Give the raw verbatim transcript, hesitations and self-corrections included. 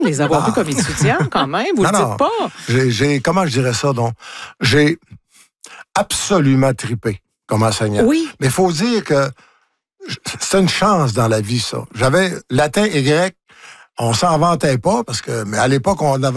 de les avoir ah. vus comme étudiants, quand même. Vous non, le dites non. pas. J'ai, j'ai, comment je dirais ça, donc? J'ai absolument trippé comme enseignant. Oui. Mais il faut dire que c'est une chance dans la vie, ça. J'avais latin et grec, on s'en vantait pas, parce que, mais à l'époque, on avait